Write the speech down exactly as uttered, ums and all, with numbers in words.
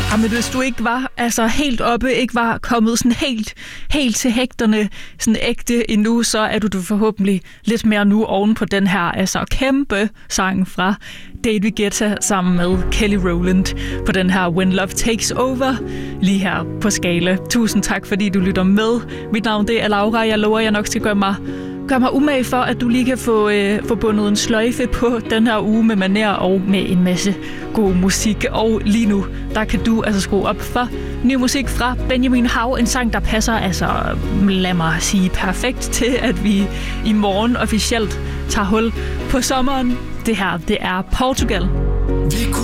Jamen, hvis du ikke var altså helt oppe, ikke var kommet sådan helt, helt til hægterne, sådan ægte endnu, så er du, du forhåbentlig lidt mere nu oven på den her altså kæmpe sang fra David Guetta sammen med Kelly Rowland på den her When Love Takes Over, lige her på Skala. Tusind tak, fordi du lytter med. Mit navn det er Laura. Jeg lover, jeg nok skal gøre mig Gør mig umage for, at du lige kan få, øh, få bundet en sløjfe på den her uge med manér og med en masse god musik. Og lige nu, der kan du altså skrue op for ny musik fra Benjamin Hav. En sang, der passer, altså lad mig sige, perfekt til, at vi i morgen officielt tager hul på sommeren. Det her, det er Portugal.